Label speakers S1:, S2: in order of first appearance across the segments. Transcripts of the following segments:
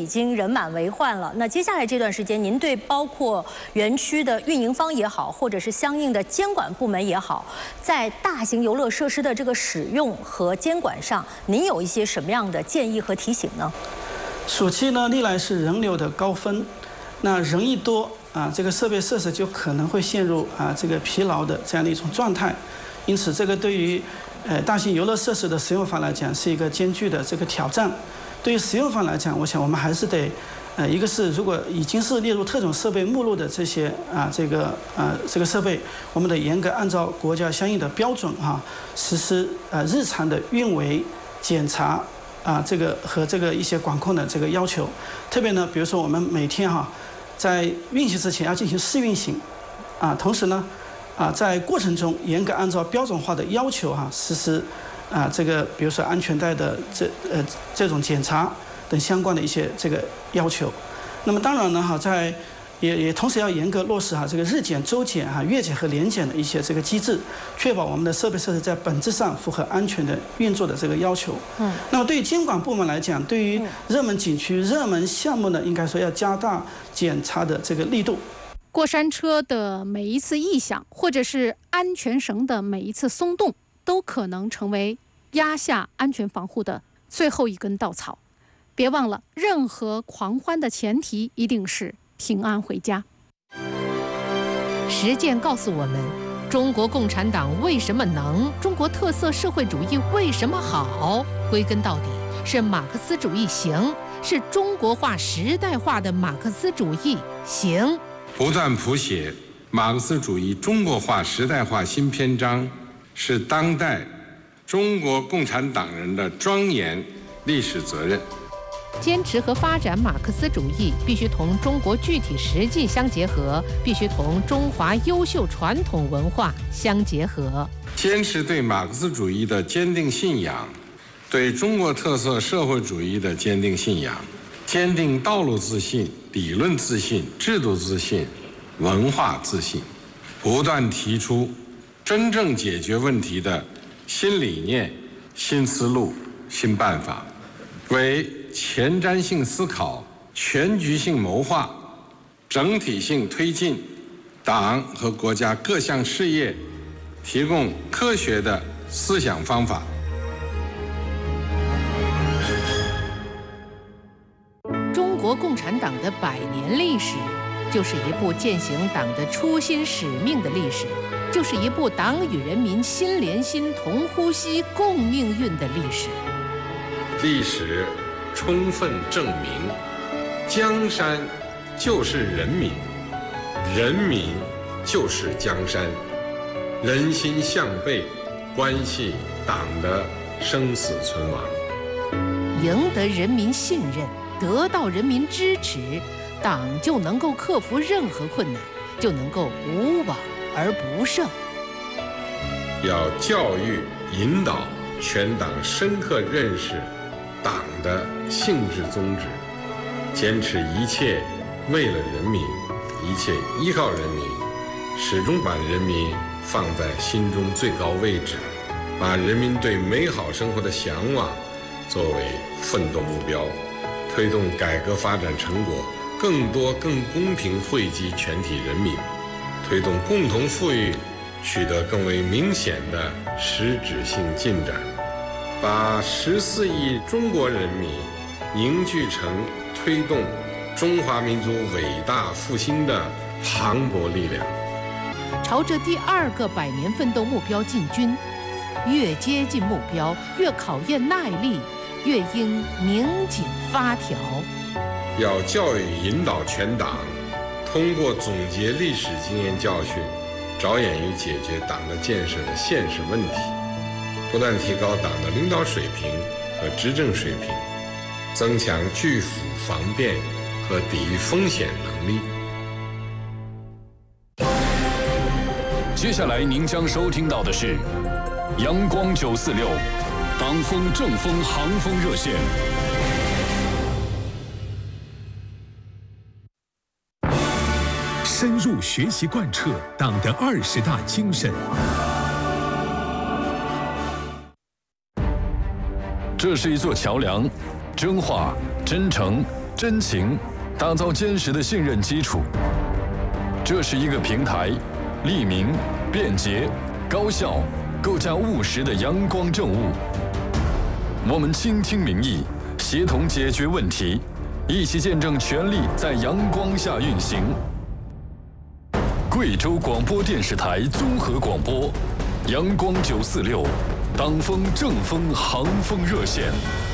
S1: 已经人满为患了。那接下来这段时间，您对包括园区的运营方也好，或者是相应的监管部门也好，在大型游乐设施的这个使用和监管上，您有一些什么样的建议和提醒呢？
S2: 暑期呢，历来是人流的高峰，那人一多这个设备设施就可能会陷入这个疲劳的这样的一种状态，因此这个对于大型游乐设施的使用方来讲是一个艰巨的这个挑战。对于使用方来讲，我想我们还是得，一个是如果已经是列入特种设备目录的这些这个设备，我们得严格按照国家相应的标准实施日常的运维检查这个和这个一些管控的这个要求。特别呢，比如说我们每天在运行之前要进行试运行同时呢在过程中严格按照标准化的要求实施这个比如说安全带的这种检查等相关的一些这个要求。那么当然呢也同时要严格落实这个日检、周检月检和年检的一些这个机制，确保我们的设备设施在本质上符合安全的运作的这个要求。那么对于监管部门来讲，对于热门景区、热门项目呢，应该说要加大检查的这个力度。
S3: 过山车的每一次异响，或者是安全绳的每一次松动，都可能成为压下安全防护的最后一根稻草。别忘了，任何狂欢的前提一定是平安回家。
S4: 实践告诉我们，中国共产党为什么能，中国特色社会主义为什么好，归根到底是马克思主义行，是中国化时代化的马克思主义行。
S5: 不断谱写马克思主义中国化时代化新篇章，是当代中国共产党人的庄严历史责任。
S4: 坚持和发展马克思主义必须同中国具体实际相结合，必须同中华优秀传统文化相结合。
S5: 坚持对马克思主义的坚定信仰，对中国特色社会主义的坚定信仰，坚定道路自信、理论自信、制度自信、文化自信，不断提出真正解决问题的新理念、新思路、新办法，为前瞻性思考、全局性谋划、整体性推进党和国家各项事业提供科学的思想方法。
S4: 中国共产党的100年历史，就是一部践行党的初心使命的历史，就是一部党与人民心连心、同呼吸、共命运的历史。
S5: 历史充分证明，江山就是人民，人民就是江山，人心向背，关系党的生死存亡。
S4: 赢得人民信任，得到人民支持，党就能够克服任何困难，就能够无往而不胜。
S5: 要教育引导全党深刻认识党的性质宗旨，坚持一切为了人民，一切依靠人民，始终把人民放在心中最高位置，把人民对美好生活的向往作为奋斗目标，推动改革发展成果更多更公平惠及全体人民，推动共同富裕取得更为明显的实质性进展，把14亿中国人民凝聚成推动中华民族伟大复兴的磅礴力量。
S4: 朝着第2个100年奋斗目标进军，越接近目标，越考验耐力，越应拧紧发条。
S5: 要教育引导全党，通过总结历史经验教训，着眼于解决党的建设的现实问题，不断提高党的领导水平和执政水平，增强拒腐防变和抵御风险能力。
S6: 接下来您将收听到的是阳光946党风正风航风热线。
S7: 深入学习贯彻党的20大精神。
S6: 这是一座桥梁，真话、真诚、 真情，打造坚实的信任基础。这是一个平台，利民、便捷、高效、构架务实的阳光政务。我们倾听民意，协同解决问题，一起见证权力在阳光下运行。贵州广播电视台综合广播，阳光946，党风正风航风热线。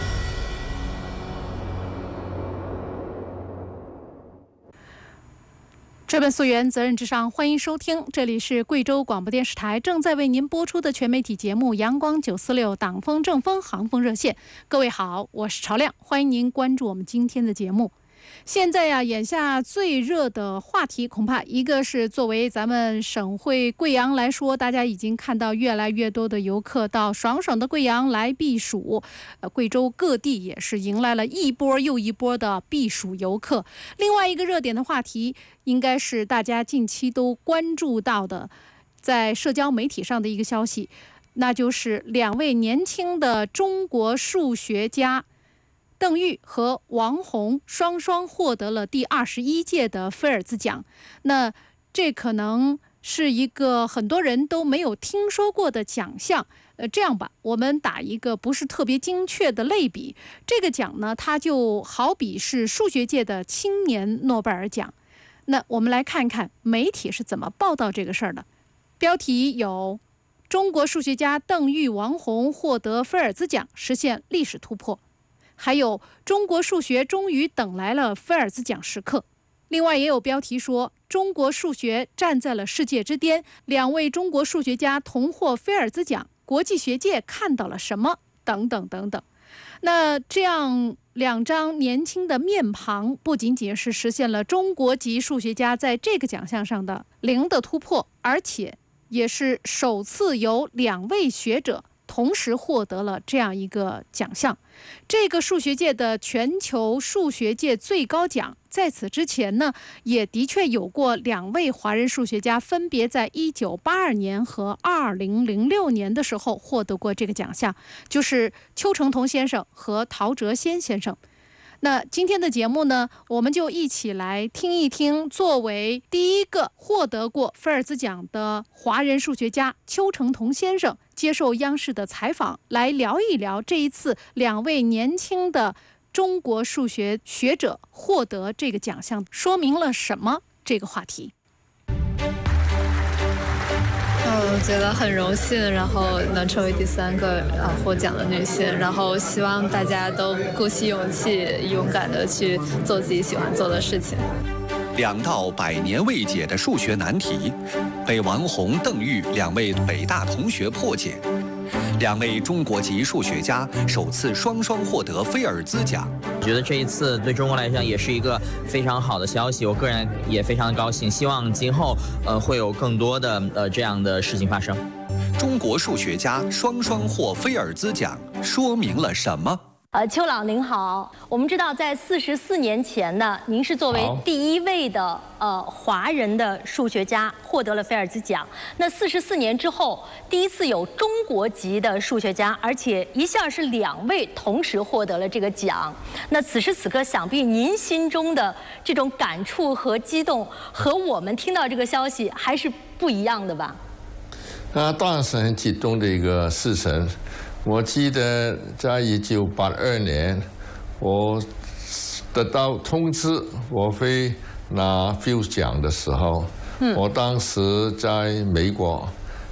S3: 追本溯源，责任至上，欢迎收听，这里是贵州广播电视台正在为您播出的全媒体节目《阳光946党风正风航风热线》。各位好，我是朝亮，欢迎您关注我们今天的节目。现在呀，眼下最热的话题，恐怕一个是作为咱们省会贵阳来说，大家已经看到越来越多的游客到爽爽的贵阳来避暑，贵州各地也是迎来了一波又一波的避暑游客。另外一个热点的话题，应该是大家近期都关注到的，在社交媒体上的一个消息，那就是2位年轻的中国数学家邓玉和王宏双双获得了第21届的菲尔兹奖。那这可能是一个很多人都没有听说过的奖项。这样吧，我们打一个不是特别精确的类比，这个奖呢，它就好比是数学界的青年诺贝尔奖。那我们来看看媒体是怎么报道这个事儿的。标题有：中国数学家邓玉、王宏获得菲尔兹奖，实现历史突破。还有中国数学终于等来了菲尔兹奖时刻。另外也有标题说中国数学站在了世界之巅，2位中国数学家同获菲尔兹奖，国际学界看到了什么？等等等等。那这样2张年轻的面庞，不仅仅是实现了中国籍数学家在这个奖项上的零的突破，而且也是首次有2位学者同时获得了这样一个奖项。这个数学界的全球数学界最高奖，在此之前呢，也的确有过2位华人数学家，分别在1982年和2006年的时候获得过这个奖项，就是邱成桐先生和陶哲先先生。那今天的节目呢，我们就一起来听一听作为第一个获得过菲尔兹奖的华人数学家邱成桐先生接受央视的采访，来聊一聊这一次2位年轻的中国数学学者获得这个奖项说明了什么这个话题。
S8: 我觉得很荣幸，然后能成为第3个获奖的女性，然后希望大家都鼓起勇气，勇敢的去做自己喜欢做的事情。
S9: 2道100年未解的数学难题，被王宏、邓玉2位北大同学破解。2位中国籍数学家首次双双获得菲尔兹奖。
S10: 我觉得这一次对中国来讲也是一个非常好的消息，我个人也非常高兴，希望今后会有更多的这样的事情发生。
S9: 中国数学家双双获菲尔兹奖，说明了什么？
S1: 邱老您好，我们知道在44年前呢，您是作为第1位的华人的数学家获得了菲尔兹奖。那44年之后，第一次有中国籍的数学家，而且一下是2位同时获得了这个奖。那此时此刻，想必您心中的这种感触和激动，和我们听到这个消息还是不一样的吧？
S11: 当然是很激动的一个事情。我记得在1982年，我得到通知我会拿菲尔兹奖的时候，我当时在美国，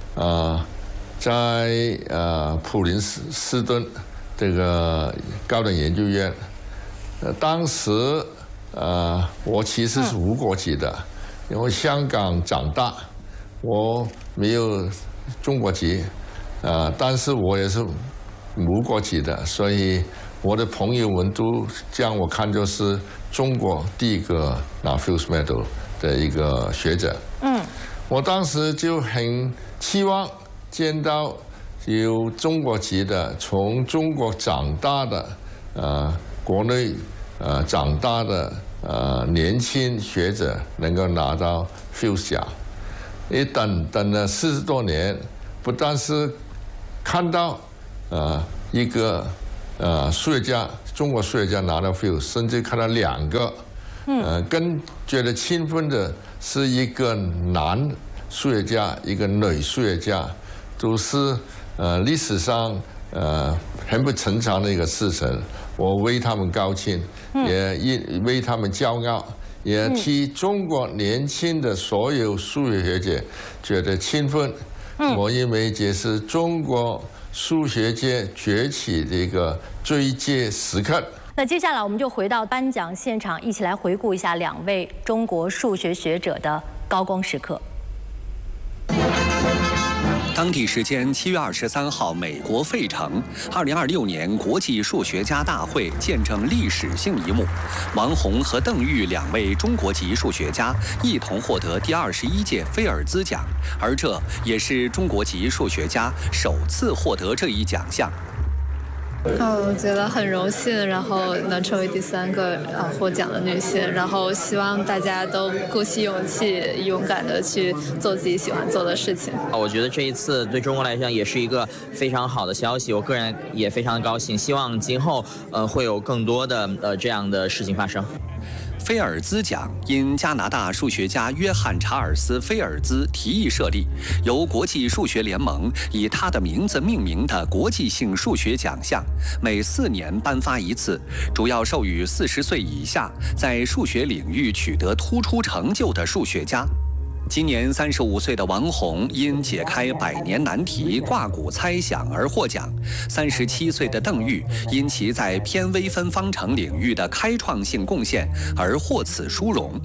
S11: 在普林斯顿这个高等研究院，当时我其实是无国籍的，因为香港长大，我没有中国籍。但是我也是无国籍的，所以我的朋友们都将我看作是中国第一个拿 Fields Medal 的一个学者。我当时就很期望见到有中国籍的，从中国长大的，国内长大的年轻学者能够拿到 Fields 奖。等了40多年，不但是看到一个数学家，中国数学家拿到Fields，甚至看到2个，更觉得兴奋的是一个男数学家，一个女数学家，都是历史上很不寻常的一个事情。我为他们高兴，也为他们骄傲，也替中国年轻的所有数学学者觉得兴奋。我认为这是中国数学界崛起的一个最佳时刻。
S1: 那接下来我们就回到颁奖现场，一起来回顾一下2位中国数学学者的高光时刻。
S9: 当地时间7月23号，美国费城，2026年国际数学家大会见证历史性一幕，王洪和邓玉2位中国籍数学家一同获得第21届菲尔兹奖，而这也是中国籍数学家首次获得这一奖项。
S8: 我觉得很荣幸，然后能成为第3个获奖的女性，然后希望大家都鼓起勇气，勇敢的去做自己喜欢做的事情。
S10: 我觉得这一次对中国来讲也是一个非常好的消息，我个人也非常的高兴，希望今后会有更多的这样的事情发生。
S9: 菲尔兹奖因加拿大数学家约翰·查尔斯·菲尔兹提议设立，由国际数学联盟以他的名字命名的国际性数学奖项，每4年颁发一次，主要授予40岁以下在数学领域取得突出成就的数学家。今年35岁的王洪因解开100年难题挂骨猜想而获奖，37岁的邓玉因其在偏微分方程领域的开创性贡献而获此殊荣。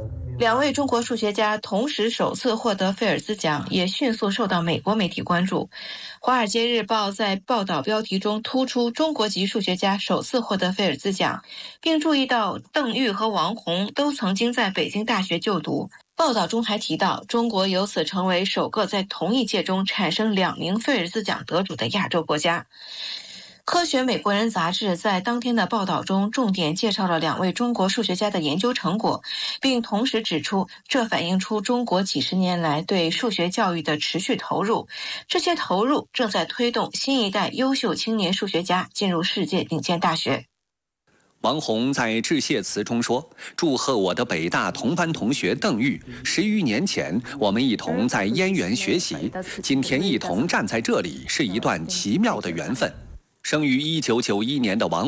S12: 2位中国数学家同时首次获得菲尔兹奖，也迅速受到美国媒体关注。《华尔街日报》在报道标题中突出中国籍数学家首次获得菲尔兹奖，并注意到邓玉和王洪都曾经在北京大学就读。报道中还提到，中国由此成为首个在同一届中产生2名菲尔兹奖得主的亚洲国家。科学美国人杂志在当天的报道中重点介绍了2位中国数学家的研究成果，并同时指出，这反映出中国几十年来对数学教育的持续投入，这些投入正在推动新一代优秀青年数学家进入世界顶尖大学。
S9: 王洪在致谢词中说：“祝贺我的北大同班同学邓玉，10余年前我们一同在燕园学习，今天一同站在这里，是一段奇妙的缘分。”生于1991年的王